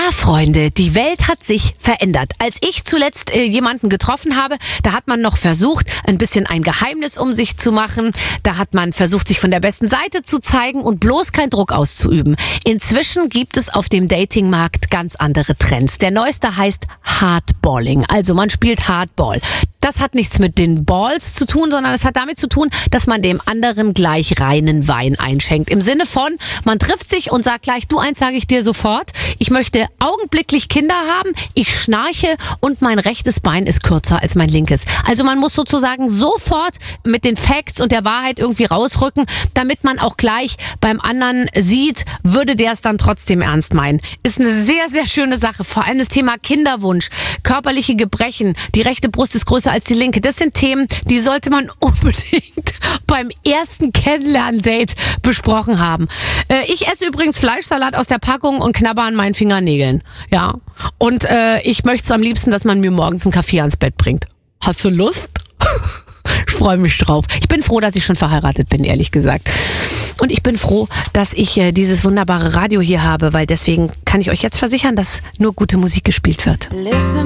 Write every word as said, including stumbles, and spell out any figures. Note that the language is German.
Ja, Freunde, die Welt hat sich verändert. Als ich zuletzt äh, jemanden getroffen habe, da hat man noch versucht, ein bisschen ein Geheimnis um sich zu machen. Da hat man versucht, sich von der besten Seite zu zeigen und bloß keinen Druck auszuüben. Inzwischen gibt es auf dem Datingmarkt ganz andere Trends. Der neueste heißt Hardballing. Also man spielt Hardball. Das hat nichts mit den Balls zu tun, sondern es hat damit zu tun, dass man dem anderen gleich reinen Wein einschenkt. Im Sinne von, man trifft sich und sagt gleich, du, eins sage ich dir sofort, ich möchte augenblicklich Kinder haben, ich schnarche und mein rechtes Bein ist kürzer als mein linkes. Also man muss sozusagen sofort mit den Facts und der Wahrheit irgendwie rausrücken, damit man auch gleich beim anderen sieht, würde der es dann trotzdem ernst meinen. Ist eine sehr, sehr schöne Sache. Vor allem das Thema Kinderwunsch, körperliche Gebrechen, die rechte Brust ist größer als die linke. Das sind Themen, die sollte man unbedingt beim ersten Kennenlerndate besprochen haben. Äh, ich esse übrigens Fleischsalat aus der Packung und knabber an meinen Fingernägeln. Ja. Und äh, ich möchte es am liebsten, dass man mir morgens einen Kaffee ans Bett bringt. Hast du Lust? Ich freue mich drauf. Ich bin froh, dass ich schon verheiratet bin, ehrlich gesagt. Und ich bin froh, dass ich äh, dieses wunderbare Radio hier habe, weil deswegen kann ich euch jetzt versichern, dass nur gute Musik gespielt wird. Listen